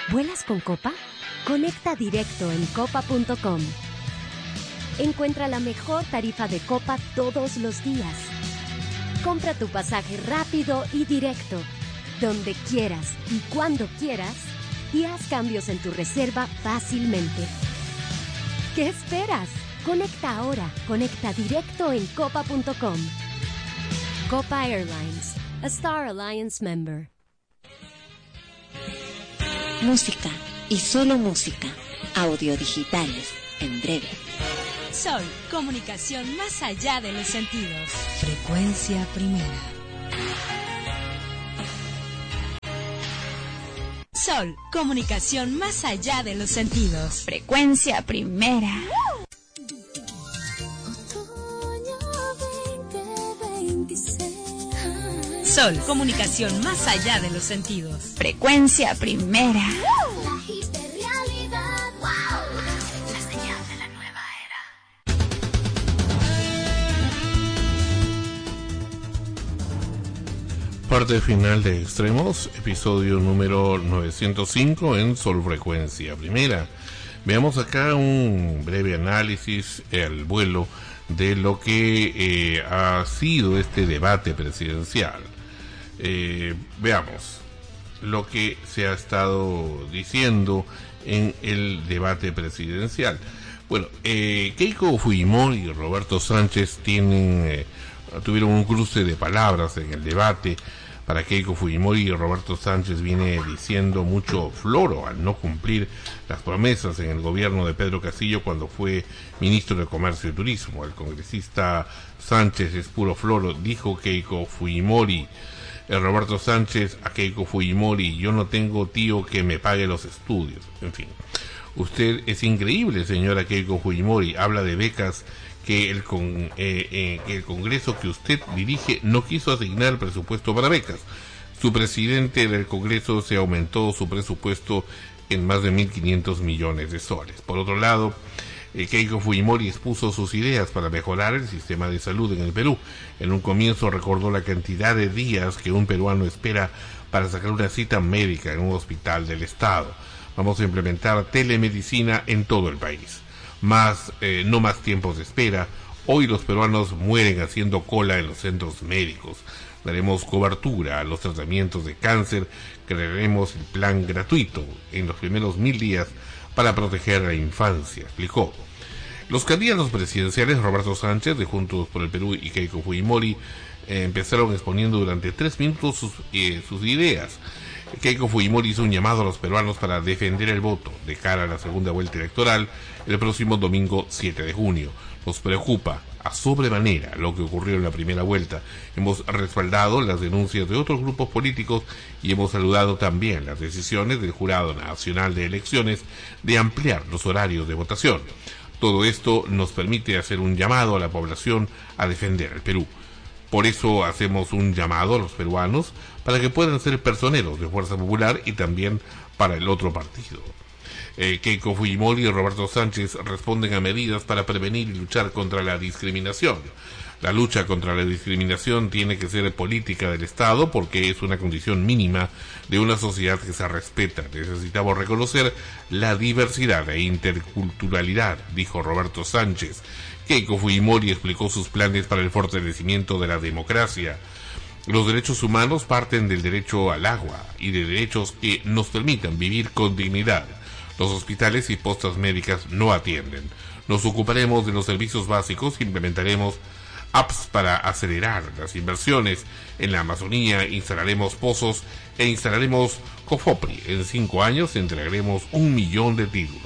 ¿Vuelas con Copa? Conecta directo en copa.com. Encuentra la mejor tarifa de Copa todos los días. Compra tu pasaje rápido y directo, donde quieras y cuando quieras, y haz cambios en tu reserva fácilmente. ¿Qué esperas? Conecta ahora. Conecta directo en copa.com. Copa Airlines, a Star Alliance member. Música y solo música. Audio-digitales, en breve. Sol, comunicación más allá de los sentidos. Frecuencia primera. Sol, comunicación más allá de los sentidos. Frecuencia primera. Sol, comunicación más allá de los sentidos. Frecuencia primera. La hiperrealidad, wow. La señal de la nueva era. Parte final de Extremos, episodio número 905 en Sol Frecuencia Primera. Veamos acá un breve análisis al vuelo de lo que ha sido este debate presidencial. Veamos lo que se ha estado diciendo en el debate presidencial. Bueno, Keiko Fujimori y Roberto Sánchez tuvieron un cruce de palabras en el debate. Para Keiko Fujimori, Roberto Sánchez viene diciendo mucho floro al no cumplir las promesas en el gobierno de Pedro Castillo cuando fue ministro de Comercio y Turismo. El congresista Sánchez es puro floro, dijo Keiko Fujimori. Roberto Sánchez a Keiko Fujimori: yo no tengo tío que me pague los estudios. En fin, usted es increíble, señora Keiko Fujimori. Habla de becas que el Congreso que usted dirige no quiso asignar presupuesto para becas. Su presidente del Congreso se aumentó su presupuesto en más de 1.500 millones de soles. Por otro lado, Keiko Fujimori expuso sus ideas para mejorar el sistema de salud en el Perú. En un comienzo recordó la cantidad de días que un peruano espera para sacar una cita médica en un hospital del Estado. Vamos a implementar telemedicina en todo el país. No más tiempos de espera. Hoy los peruanos mueren haciendo cola en los centros médicos. Daremos cobertura a los tratamientos de cáncer. Crearemos el plan gratuito en los primeros 1000 días para proteger a la infancia, explicó. Los candidatos presidenciales Roberto Sánchez de Juntos por el Perú y Keiko Fujimori empezaron exponiendo durante 3 minutos sus ideas. Keiko Fujimori hizo un llamado a los peruanos para defender el voto de cara a la segunda vuelta electoral el próximo domingo 7 de junio. Nos preocupa a sobremanera lo que ocurrió en la primera vuelta. Hemos respaldado las denuncias de otros grupos políticos y hemos saludado también las decisiones del Jurado Nacional de Elecciones de ampliar los horarios de votación. Todo esto nos permite hacer un llamado a la población a defender al Perú. Por eso hacemos un llamado a los peruanos para que puedan ser personeros de Fuerza Popular y también para el otro partido. Keiko Fujimori y Roberto Sánchez responden a medidas para prevenir y luchar contra la discriminación. La lucha contra la discriminación tiene que ser política del Estado porque es una condición mínima de una sociedad que se respeta. Necesitamos reconocer la diversidad e interculturalidad, dijo Roberto Sánchez. Keiko Fujimori explicó sus planes para el fortalecimiento de la democracia. Los derechos humanos parten del derecho al agua y de derechos que nos permitan vivir con dignidad. Los hospitales y postas médicas no atienden. Nos ocuparemos de los servicios básicos, implementaremos apps para acelerar las inversiones. En la Amazonía instalaremos pozos e instalaremos COFOPRI. En 5 años entregaremos 1 millón de títulos.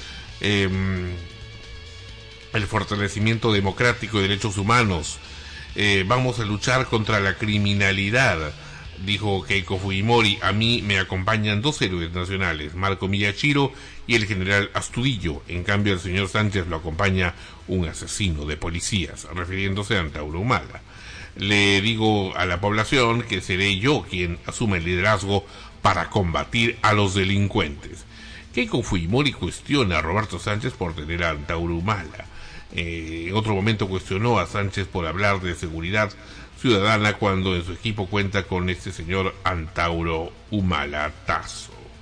El fortalecimiento democrático y derechos humanos. Vamos a luchar contra la criminalidad, dijo Keiko Fujimori. A mí me acompañan 2 héroes nacionales, Marco Miyashiro y el general Astudillo. En cambio, al señor Sánchez lo acompaña un asesino de policías, refiriéndose a Antauro Humala. Le digo a la población que seré yo quien asuma el liderazgo para combatir a los delincuentes. Keiko Fujimori cuestiona a Roberto Sánchez por tener a Antauro Humala. En otro momento cuestionó a Sánchez por hablar de seguridad ciudadana cuando en su equipo cuenta con este señor Antauro Humala Tazo.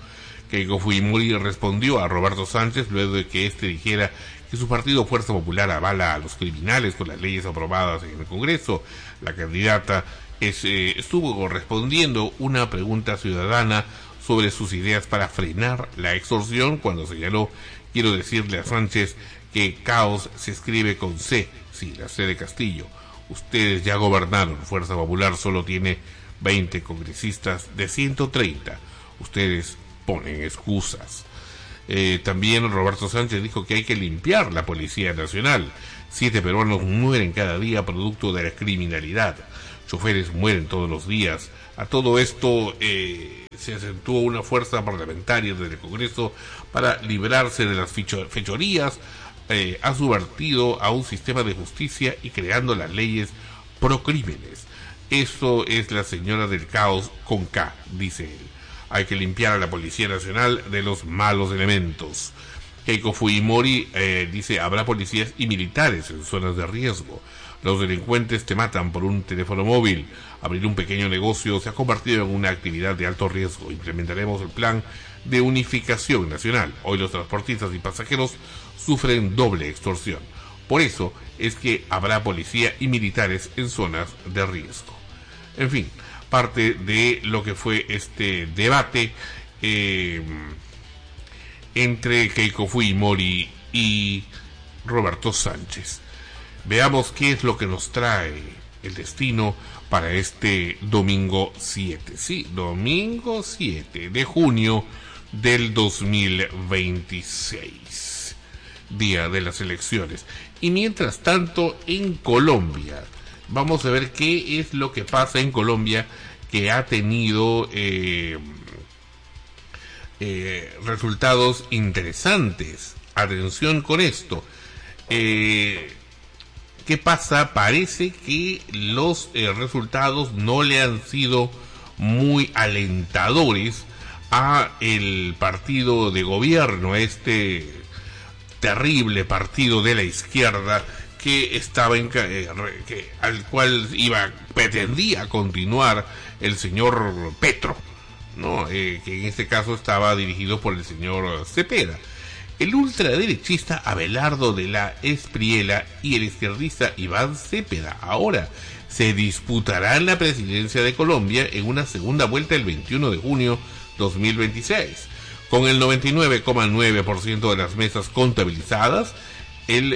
Keiko Fujimori respondió a Roberto Sánchez luego de que éste dijera que su partido Fuerza Popular avala a los criminales con las leyes aprobadas en el Congreso. La candidata estuvo respondiendo una pregunta ciudadana sobre sus ideas para frenar la extorsión cuando señaló: quiero decirle a Sánchez que caos se escribe con C, sí, la C de Castillo. Ustedes ya gobernaron, Fuerza Popular solo tiene 20 congresistas de 130. Ustedes ponen excusas. También Roberto Sánchez dijo que hay que limpiar la Policía Nacional. 7 peruanos mueren cada día producto de la criminalidad. Choferes mueren todos los días. A todo esto se acentuó una fuerza parlamentaria desde el Congreso para librarse de las fechorías. Ha subvertido a un sistema de justicia y creando las leyes pro crímenes. Eso es la señora del caos con K, dice él. Hay que limpiar a la Policía Nacional de los malos elementos. Keiko Fujimori dice: habrá policías y militares en zonas de riesgo. Los delincuentes te matan por un teléfono móvil. Abrir un pequeño negocio se ha convertido en una actividad de alto riesgo. Implementaremos el plan de unificación nacional. Hoy los transportistas y pasajeros sufren doble extorsión. Por eso es que habrá policía y militares en zonas de riesgo. En fin, parte de lo que fue este debate entre Keiko Fujimori y Roberto Sánchez. Veamos qué es lo que nos trae el destino para este domingo 7. Sí, domingo 7 de junio del 2026, día de las elecciones. Y mientras tanto, en Colombia, vamos a ver qué es lo que pasa en Colombia, que ha tenido resultados interesantes. Atención con esto. ¿Qué pasa? Parece que los resultados no le han sido muy alentadores a el partido de gobierno, a este terrible partido de la izquierda que estaba al cual pretendía continuar el señor Petro, ¿no? Que en este caso estaba dirigido por el señor Cepeda. El ultraderechista Abelardo de la Espriella y el izquierdista Iván Cepeda ahora se disputarán la presidencia de Colombia en una segunda vuelta el 21 de junio 2026. Con el 99,9% de las mesas contabilizadas, el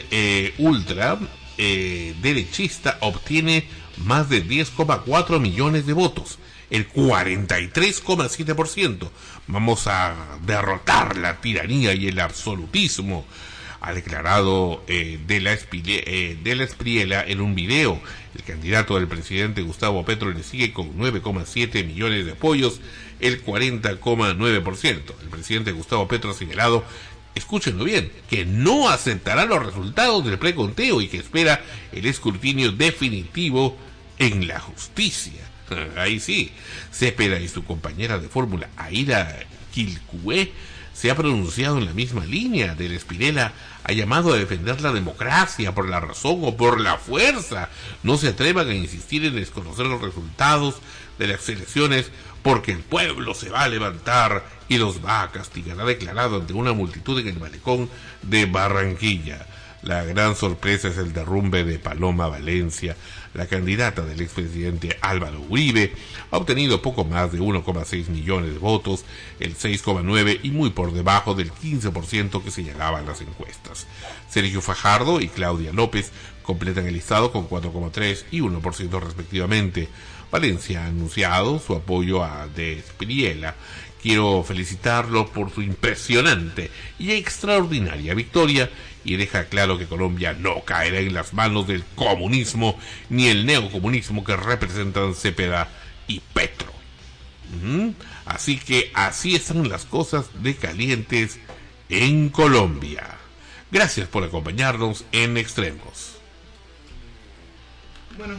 ultraderechista obtiene más de 10,4 millones de votos, el 43,7%. Vamos a derrotar la tiranía y el absolutismo, ha declarado de la Espriella en un video. El candidato del presidente Gustavo Petro le sigue con 9,7 millones de apoyos, el 40,9%. El presidente Gustavo Petro ha señalado, escúchenlo bien, que no aceptará los resultados del preconteo y que espera el escrutinio definitivo en la justicia. Ahí sí, Cepeda y su compañera de fórmula, Aida Quilcué, se ha pronunciado en la misma línea. De la Espriella ha llamado a defender la democracia por la razón o por la fuerza. No se atrevan a insistir en desconocer los resultados de las elecciones porque el pueblo se va a levantar y los va a castigar, ha declarado ante una multitud en el malecón de Barranquilla. La gran sorpresa es el derrumbe de Paloma Valencia. La candidata del expresidente Álvaro Uribe ha obtenido poco más de 1,6 millones de votos, el 6,9% y muy por debajo del 15% que señalaban las encuestas. Sergio Fajardo y Claudia López completan el listado con 4,3% y 1% respectivamente. Valencia ha anunciado su apoyo a De Espriella. Quiero felicitarlo por su impresionante y extraordinaria victoria y deja claro que Colombia no caerá en las manos del comunismo ni el neocomunismo que representan Cepeda y Petro. Así que así están las cosas de calientes en Colombia. Gracias por acompañarnos en Extremos. Bueno,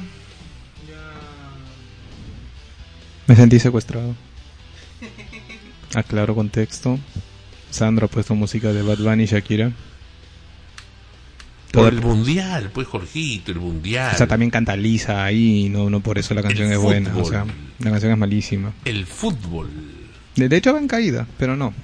me sentí secuestrado. Aclaro contexto. Sandro ha puesto música de Bad Bunny y Shakira. Por el mundial, pues, Jorgito, el mundial. O sea, también canta Lisa ahí, no por eso la canción es buena. O sea, la canción es malísima. El fútbol. De hecho va en caída, pero no.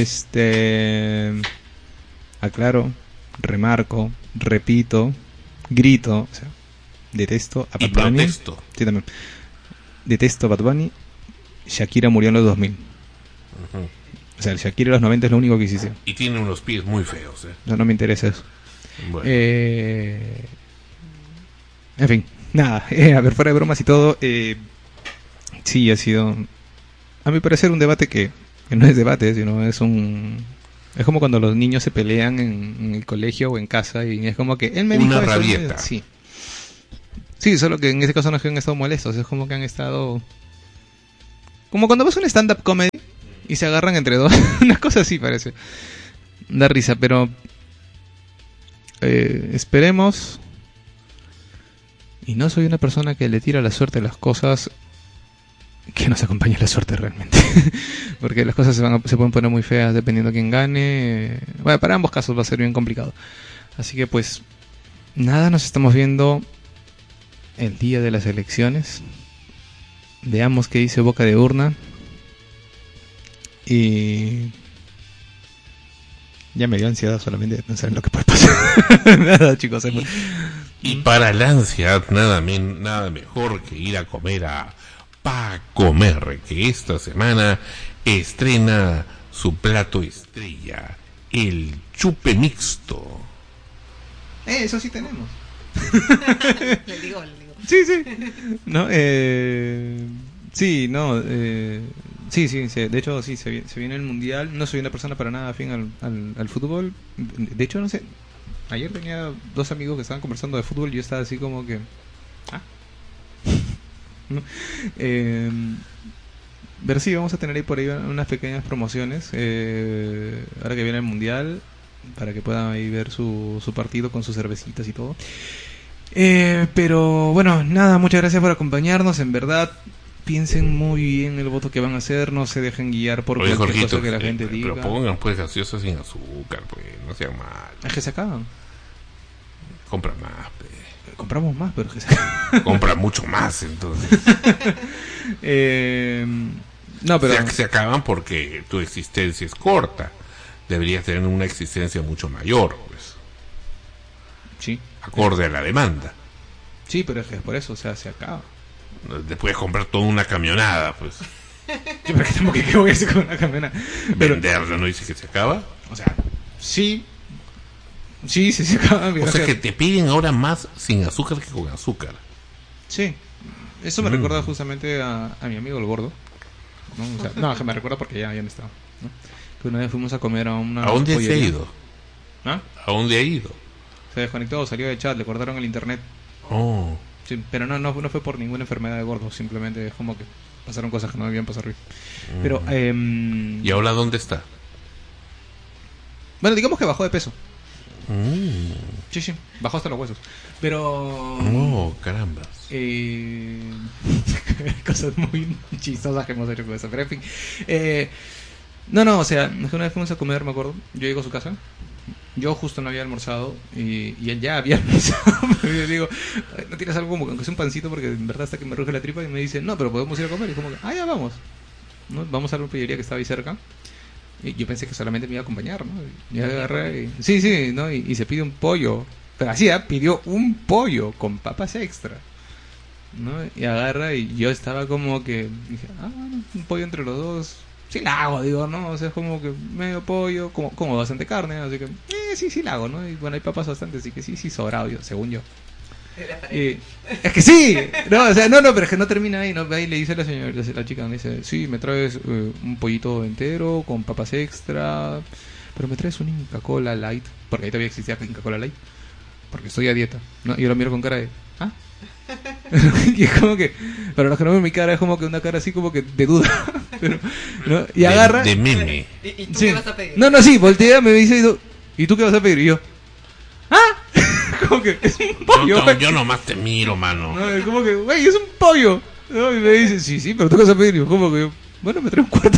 Aclaro, remarco, repito, grito, o sea, detesto a Y Bad Bunny. protesto. Sí, también. Detesto a Bad Bunny. Shakira murió en los 2000. Ujú. O sea, el Shakira de los 90 es lo único que hiciste. Y tiene unos pies muy feos, O sea, no me interesa eso. Bueno. En fin, nada. A ver, fuera de bromas y todo, sí, ha sido, a mi parecer, un debate que no es debate, sino es un... Es como cuando los niños se pelean en el colegio o en casa y es como que él me Una dijo eso, rabieta. Sí. Sí, solo que en este caso no es que han estado molestos, es como que han estado... Como cuando ves un stand-up comedy y se agarran entre dos. Una cosa así parece. Da risa, pero... esperemos. Y no soy una persona que le tira la suerte a las cosas, que nos acompañe la suerte realmente. Porque las cosas se pueden poner muy feas dependiendo de quién gane. Bueno, para ambos casos va a ser bien complicado. Así que pues nada, nos estamos viendo el día de las elecciones. Veamos qué dice Boca de Urna. Y ya me dio ansiedad solamente de pensar en lo que puede pasar. Nada, chicos. Y para la ansiedad, nada mejor que ir a comer a Pa Comer, que esta semana estrena su plato estrella, el chupe mixto. Eso sí tenemos. Le digo. Sí. No, sí, no, sí, de hecho sí, se viene el mundial. No soy una persona para nada afín al fútbol. De hecho, no sé, ayer tenía dos amigos que estaban conversando de fútbol y yo estaba así como que... ¿no? Pero sí, vamos a tener ahí por ahí unas pequeñas promociones ahora que viene el mundial, para que puedan ahí ver su partido con sus cervecitas y todo. Pero bueno, nada, muchas gracias por acompañarnos. En verdad, piensen muy bien el voto que van a hacer, no se dejen guiar por Oye, cualquier Jorgito, cosa que la gente diga. pero pongan pues gaseosas sin azúcar, pues, no sean mal. Es que se acaban. Compra más, pues. Compramos más, pero es que se acaban. Compra mucho más, entonces. No, pero... Se acaban porque tu existencia es corta. Deberías tener una existencia mucho mayor, pues. Sí. Acorde a la demanda. Sí, pero es que es por eso, o sea, se acaba. Te puedes comprar toda una camionada, pues. Yo, pero ¿qué voy a hacer con una camionada? Pero, Venderla, ¿no dice que se acaba? o sea, sí, se acaba. O sea que te piden ahora más sin azúcar que con azúcar. Sí, eso me recuerda justamente a mi amigo el gordo, ¿no? O sea, no, que me recuerda porque ya no estaba, ¿no? Que una vez fuimos a comer a una... ¿A dónde se ha pollería. ido? ¿Ah? ¿A dónde ha ido? Se desconectó, salió del chat, le cortaron el internet. Oh. Sí, pero no fue por ninguna enfermedad de gordo, simplemente es como que pasaron cosas que no debían pasar. Pero, ¿Y ahora dónde está? bueno, digamos que bajó de peso. Mm. Sí, bajó hasta los huesos. Pero... Oh, carambas. cosas muy chistosas que hemos hecho con eso. Pero en fin. No, o sea, una vez fuimos a comer, me acuerdo. Yo llego a su casa. Yo justo no había almorzado y él ya había almorzado. Pero yo digo, ¿no tienes algo como que aunque sea un pancito? Porque en verdad hasta que me ruge la tripa. Y me dice, no, pero podemos ir a comer. Y como que, ya vamos, ¿no? Vamos a la pollería que estaba ahí cerca. Y yo pensé que solamente me iba a acompañar, ¿no? Y agarré y... Sí, ¿no? Y se pide un pollo. Pero así, pidió un pollo con papas extra, ¿no? Y agarra y yo estaba como que... Dije, bueno, un pollo entre los dos... Sí la hago, digo, ¿no? O sea, es como que medio pollo, como bastante carne, así que... sí la hago, ¿no? Y bueno, hay papas bastante, así que sí, sobrado, según yo. Es que sí, no, o sea, no, pero es que no termina ahí, ¿no? Ahí le dice la chica, me dice, sí, me traes un pollito entero con papas extra, pero me traes un Inca Cola Light, porque ahí todavía existía Inca Cola Light, porque estoy a dieta, ¿no? Y yo lo miro con cara de, y es como que, para los que no ven mi cara, es como que una cara así como que de duda, pero, ¿no? Y agarra... De meme. ¿Y tú Sí. qué vas a pedir? No, sí, voltea, me dice, ¿y tú qué vas a pedir? Y yo, como que es un pollo. Yo nomás te miro, mano. No, es como que, güey, es un pollo, ¿no? Y me dice, sí, pero tú qué vas a pedir. Y yo, como que, bueno, me trae un cuarto.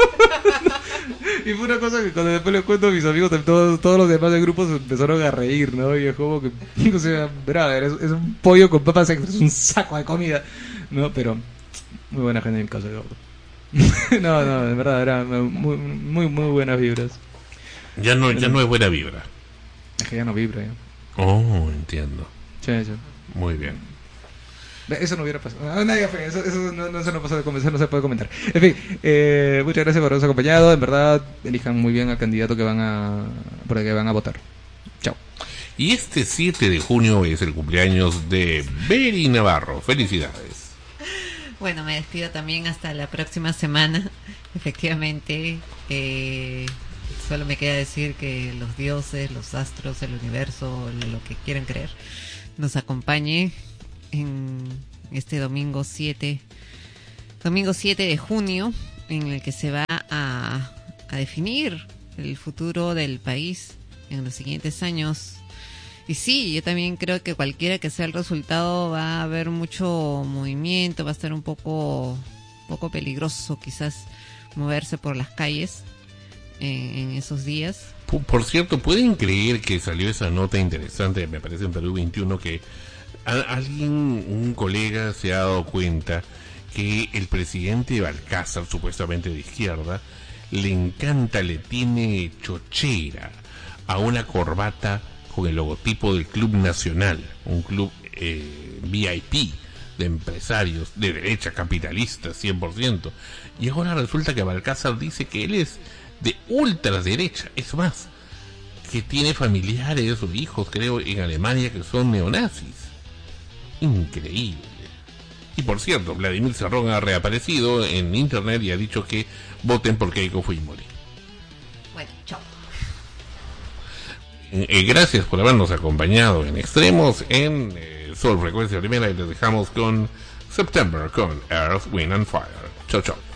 Y fue una cosa que cuando después les cuento a mis amigos, todos los demás del grupo se empezaron a reír, ¿no? Y es como que, o sea, brother, es un pollo con papas extras, es un saco de comida, ¿no? Pero muy buena gente en el caso de gordo. No, de verdad, era muy buenas vibras. Ya no es buena vibra. Es que ya no vibra, ya. Oh, entiendo. Sí, sí. Muy bien. Eso no hubiera pasado. No, ya fue. Eso no se nos pasó de convencer, no se puede comentar. En fin, muchas gracias por habernos acompañado. En verdad, elijan muy bien al candidato por el que van a votar. Chao. Y este 7 de junio es el cumpleaños de Beri Navarro. Felicidades. Bueno, me despido también hasta la próxima semana. Efectivamente, solo me queda decir que los dioses, los astros, el universo, lo que quieran creer, nos acompañe en este domingo 7 de junio, en el que se va a definir el futuro del país en los siguientes años. Y sí, yo también creo que cualquiera que sea el resultado va a haber mucho movimiento, va a estar un poco peligroso quizás moverse por las calles en esos días. Por cierto, ¿pueden creer que salió esa nota interesante, me parece en Perú 21, que un colega se ha dado cuenta que el presidente Balcázar, supuestamente de izquierda, le tiene chochera a una corbata con el logotipo del Club Nacional, un club VIP de empresarios de derecha, capitalistas 100%, y ahora resulta que Balcázar dice que él es de ultraderecha, es más, que tiene familiares o hijos, creo, en Alemania que son neonazis. Increíble. Y por cierto, Vladimir Cerrón ha reaparecido en internet y ha dicho que voten por Keiko Fujimori. Bueno, chao. Gracias por habernos acompañado en Extremos en Sol Frecuencia Primera, y les dejamos con September con Earth, Wind and Fire. Chao, chao.